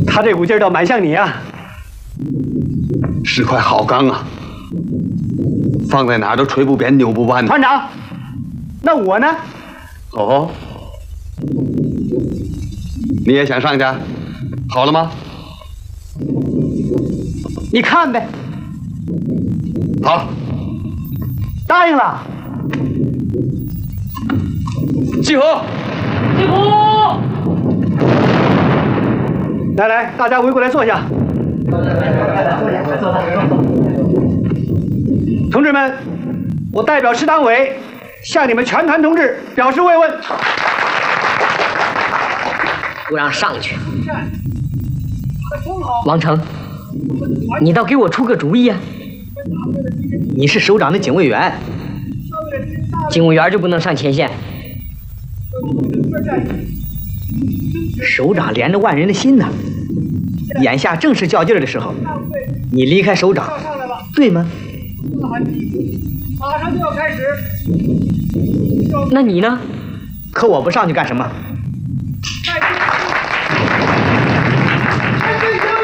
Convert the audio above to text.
他这股劲儿倒蛮像你啊， 是块好钢啊，放在哪儿都捶不扁、扭不弯。 团长，那我呢？ 哦，你也想上去？好了吗？ 你看呗。 好， 答应了。 集合！ 集合！来来，大家围过来坐下。同志们，我代表师党委向你们全团同志表示慰问。 不让上去。王成，你倒给我出个主意啊！ 你是首长的警卫员， 警卫员就不能上前线？ 首长连着万人的心呢，眼下正是较劲儿的时候，你离开首长，对吗？ 马上就要开始。 那你呢？ 可我不上去干什么？ 全队向